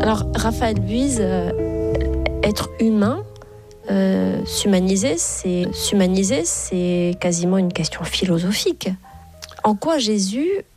Alors, Raphaël Buise, être humain, s'humaniser, c'est quasiment une question philosophique. En quoi Jésus